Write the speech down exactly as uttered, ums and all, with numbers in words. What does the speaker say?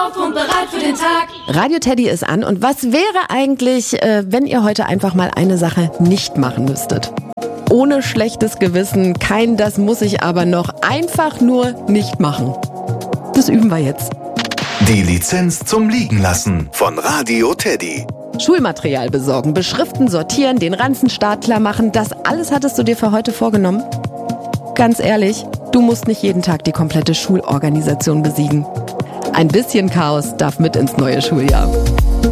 auf und bereit für den Tag. Radio Teddy ist an und was wäre eigentlich, äh, wenn ihr heute einfach mal eine Sache nicht machen müsstet? Ohne schlechtes Gewissen, kein das muss ich aber noch, einfach nur nicht machen. Das üben wir jetzt. Die Lizenz zum Liegenlassen von Radio Teddy. Schulmaterial besorgen, beschriften, sortieren, den Ranzen startklar machen, das alles hattest du dir für heute vorgenommen? Ganz ehrlich, du musst nicht jeden Tag die komplette Schulorganisation besiegen. Ein bisschen Chaos darf mit ins neue Schuljahr.